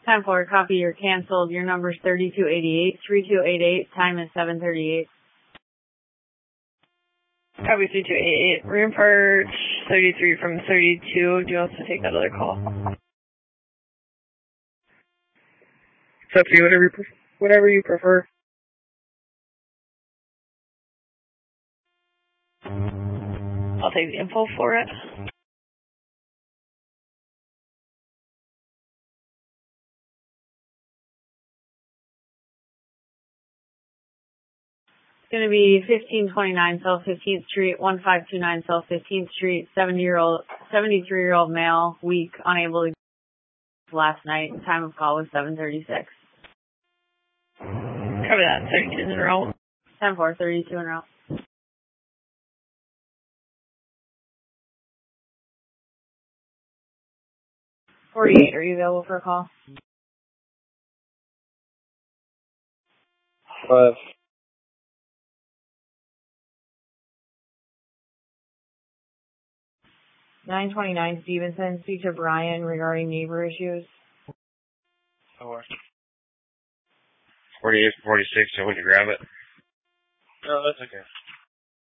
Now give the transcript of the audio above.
10-4, copy, you're canceled. Your number's 3288, 3288, time is 7:38. Copy 3288. Rampart 33 from 32. Do you want us to take that other call? It's up to you, whatever you prefer. I'll take the info for it. It's going to be 1529 South 15th Street, 1529 South 15th Street, 73-year-old male, weak, unable to last night. Time of call was 7:36. Cover that. 32 in a row. 10-4, 32 in a row. 48, are you available for a call? 5. 929 Stevenson, speak to Brian regarding neighbor issues. 48, 46, so would you grab it? No, that's okay.